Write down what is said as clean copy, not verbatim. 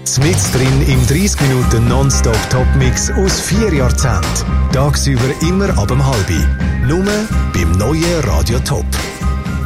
Mit drin im 30 Minuten Nonstop-Top-Mix aus 4 Jahrzehnten. Tagsüber immer ab 7:30. Nur beim neuen Radio Top.